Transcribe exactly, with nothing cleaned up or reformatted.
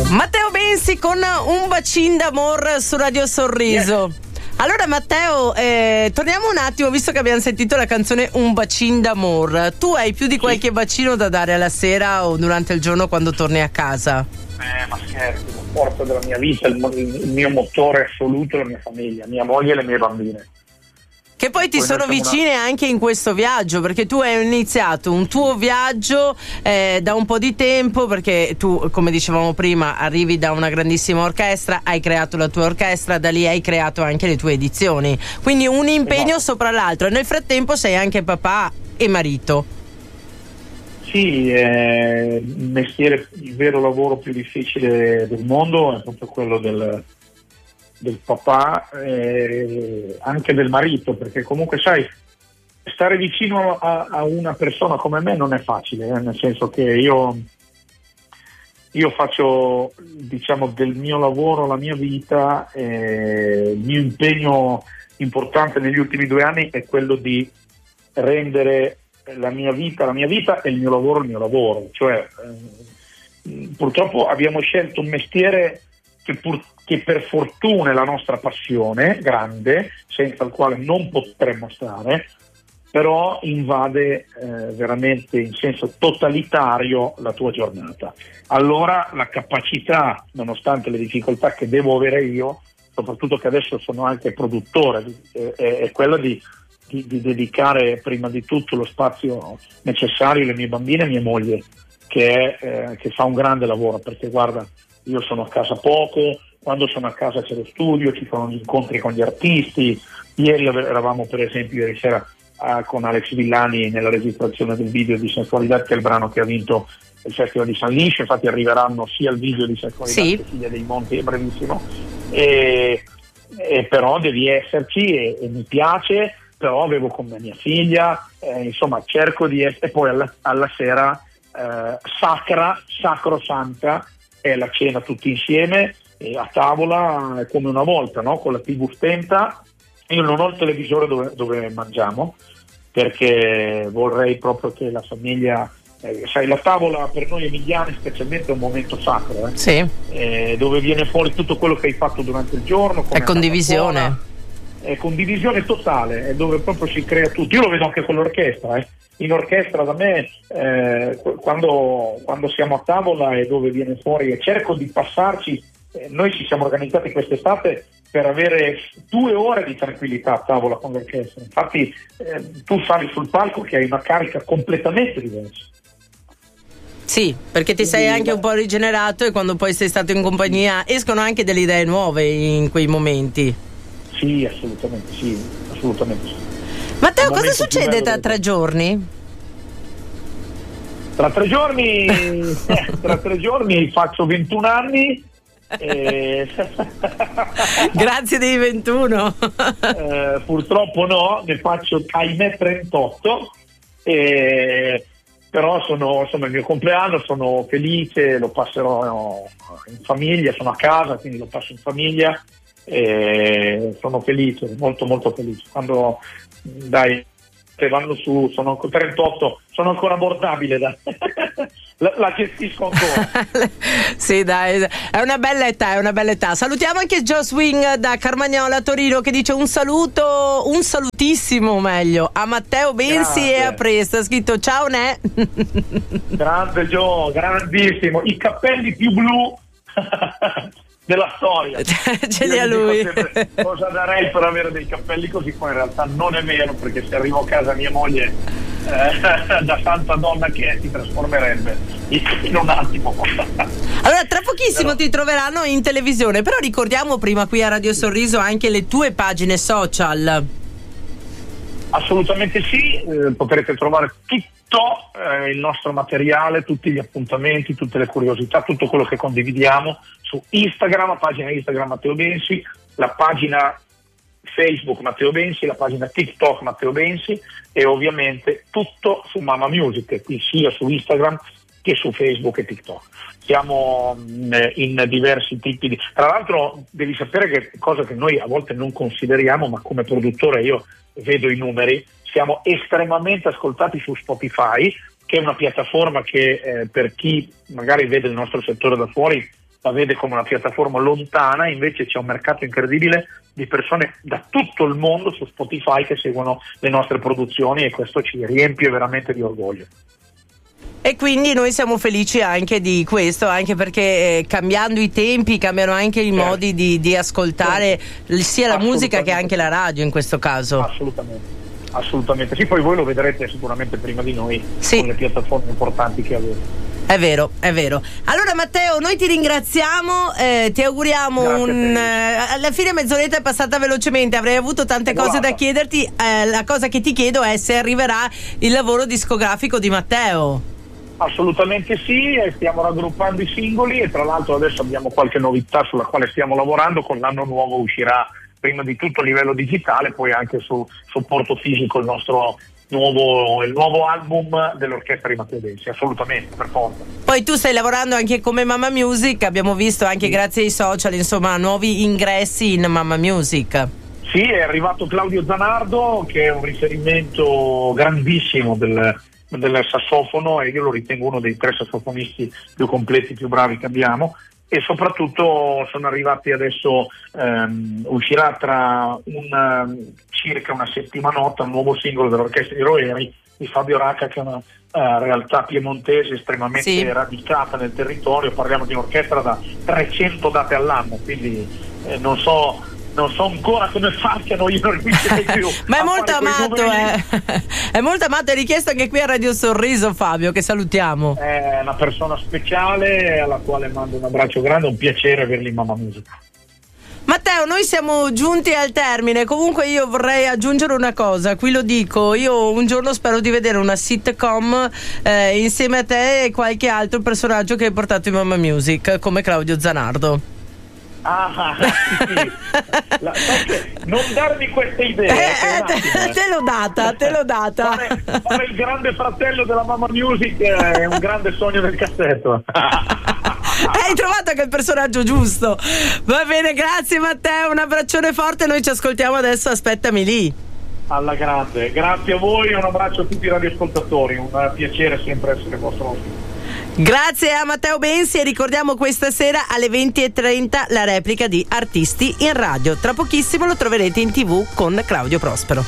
Matteo Bensi con Un bacin d'amor su Radio Sorriso. Yes. Allora Matteo, eh, torniamo un attimo, visto che abbiamo sentito la canzone Un bacin d'amor. Tu hai più di qualche sì. bacino da dare alla sera o durante il giorno quando torni a casa? Eh, ma scherzi, la forza della mia vita, il, il mio motore assoluto è la mia famiglia, mia moglie e le mie bambine. Che poi ti poi sono vicine una... anche in questo viaggio, perché tu hai iniziato un tuo viaggio eh, da un po' di tempo, perché tu, come dicevamo prima, arrivi da una grandissima orchestra, hai creato la tua orchestra, da lì hai creato anche le tue edizioni, quindi un impegno esatto. sopra l'altro, e nel frattempo sei anche papà e marito. Sì, eh, il mestiere, il vero lavoro più difficile del mondo è proprio quello del del papà e anche del marito, perché comunque sai, stare vicino a, a una persona come me non è facile, eh? Nel senso che io io faccio, diciamo, del mio lavoro la mia vita, e il mio impegno importante negli ultimi due anni è quello di rendere la mia vita la mia vita e il mio lavoro il mio lavoro, cioè eh, purtroppo abbiamo scelto un mestiere che pur che per fortuna è la nostra passione grande, senza il quale non potremmo stare, però invade eh, veramente in senso totalitario la tua giornata. Allora la capacità, nonostante le difficoltà che devo avere io, soprattutto che adesso sono anche produttore, eh, è quella di, di, di dedicare prima di tutto lo spazio necessario alle mie bambine e mia moglie, che, è, eh, che fa un grande lavoro, perché guarda, io sono a casa poco, quando sono a casa c'è lo studio, ci sono gli incontri con gli artisti. Ieri eravamo per esempio ieri sera uh, con Alex Villani nella registrazione del video di Sensualità, che è il brano che ha vinto il Festival di San Liscio, infatti arriveranno sia il video di Sensualità sì. che Figlia dei Monti, è brevissimo, e, e però devi esserci e, e mi piace, però avevo con me mia figlia, eh, insomma cerco di essere, e poi alla, alla sera eh, sacra, sacrosanta è la cena tutti insieme, e a tavola è come una volta, no? Con la tivù spenta. Io non ho il televisore dove, dove mangiamo, perché vorrei proprio che la famiglia, eh, sai, la tavola per noi emiliani specialmente è un momento sacro, eh? Sì. Eh, dove viene fuori tutto quello che hai fatto durante il giorno, è condivisione, è condivisione totale, è dove proprio si crea tutto. Io lo vedo anche con l'orchestra, eh. In orchestra da me eh, quando, quando siamo a tavola è dove viene fuori, e cerco di passarci. Eh, noi ci siamo organizzati quest'estate per avere due ore di tranquillità a tavola con l'orchestra. Infatti eh, tu sali sul palco che hai una carica completamente diversa. Sì, perché ti sei anche un po' rigenerato, e quando poi sei stato in compagnia escono anche delle idee nuove in quei momenti. Sì, assolutamente sì, assolutamente sì. Matteo, cosa succede tra tre giorni? Tra tre giorni eh, tra tre giorni faccio ventuno anni. E... Grazie dei ventuno. eh, purtroppo no, ne faccio ahimè trentotto, e... però sono, insomma, il mio compleanno, sono felice, lo passerò in famiglia, sono a casa quindi lo passo in famiglia, e sono felice, molto molto felice. Quando dai vanno su, sono trentotto, sono ancora abbordabile, dai. la, la gestisco ancora. Sì, dai, è una bella età, è una bella età. Salutiamo anche Joe Swing da Carmagnola Torino, che dice un saluto, un salutissimo meglio a Matteo Bensi. Grazie. E a presto, ha scritto ciao ne. Grande Joe, grandissimo, i cappelli più blu della storia. Ce li ha lui. Sempre, cosa darei per avere dei cappelli così? Poi in realtà non è vero, perché se arrivo a casa mia moglie eh, da santa donna che è, si trasformerebbe in un attimo. Allora tra pochissimo però ti troveranno in televisione, però ricordiamo prima qui a Radio Sorriso anche le tue pagine social. Assolutamente sì, eh, potrete trovare tutto eh, il nostro materiale, tutti gli appuntamenti, tutte le curiosità, tutto quello che condividiamo su Instagram, la pagina Instagram Matteo Bensi, la pagina Facebook Matteo Bensi, la pagina TikTok Matteo Bensi, e ovviamente tutto su Mama Music, qui sia su Instagram che su Facebook e TikTok. Siamo mh, in diversi tipi di... Tra l'altro devi sapere che cosa che noi a volte non consideriamo, ma come produttore io vedo i numeri, siamo estremamente ascoltati su Spotify, che è una piattaforma che eh, per chi magari vede il nostro settore da fuori la vede come una piattaforma lontana, invece c'è un mercato incredibile di persone da tutto il mondo su Spotify che seguono le nostre produzioni, e questo ci riempie veramente di orgoglio. E quindi noi siamo felici anche di questo, anche perché eh, cambiando i tempi cambiano anche i certo. modi di, di ascoltare certo. sia la musica che anche la radio in questo caso. Assolutamente. Assolutamente sì, poi voi lo vedrete sicuramente prima di noi sì. con le piattaforme importanti che avete. È vero, è vero. Allora Matteo, noi ti ringraziamo, eh, ti auguriamo Grazie un... Eh, alla fine mezz'oretta è passata velocemente, avrei avuto tante è cose volata. da chiederti, eh, la cosa che ti chiedo è se arriverà il lavoro discografico di Matteo. Assolutamente sì, stiamo raggruppando i singoli e tra l'altro adesso abbiamo qualche novità sulla quale stiamo lavorando. Con l'anno nuovo uscirà prima di tutto a livello digitale, poi anche su supporto fisico il nostro nuovo, il nuovo album dell'Orchestra di Matteo Bensi, assolutamente, per forza. Poi tu stai lavorando anche come Mamma Music, abbiamo visto anche sì. grazie ai social, insomma, nuovi ingressi in Mamma Music. Sì, è arrivato Claudio Zanardo, che è un riferimento grandissimo del, del sassofono, e io lo ritengo uno dei tre sassofonisti più completi, più bravi che abbiamo. E soprattutto sono arrivati adesso, ehm, uscirà tra un, circa una settimanotta un nuovo singolo dell'Orchestra di Roeri di Fabio Racca, che è una uh, realtà piemontese estremamente sì. radicata nel territorio. Parliamo di un'orchestra da trecento date all'anno, quindi eh, non so non so ancora come facciano, io non riuscirei più. Ma è molto amato, eh. è molto amato, è richiesto anche qui a Radio Sorriso, Fabio, che salutiamo. È una persona speciale alla quale mando un abbraccio grande, un piacere averli in Mamma Music. Matteo, noi siamo giunti al termine. Comunque io vorrei aggiungere una cosa, qui lo dico, io un giorno spero di vedere una sitcom eh, insieme a te e qualche altro personaggio che hai portato in Mamma Music, come Claudio Zanardo. Ah, sì. La, che, non darmi queste idee, eh, eh, te, attimo, eh. te l'ho data, te l'ho data. Fare, fare il grande fratello della Mamma Music è un grande sogno del cassetto. Hai trovato anche il personaggio giusto. Va bene, grazie Matteo, un abbraccione forte, noi ci ascoltiamo adesso, aspettami lì. Alla grande, grazie a voi e un abbraccio a tutti i radioascoltatori, un piacere sempre essere vostro ospite. Grazie a Matteo Bensi, e ricordiamo questa sera alle venti e trenta la replica di Artisti in Radio. Tra pochissimo lo troverete in tv con Claudio Prospero.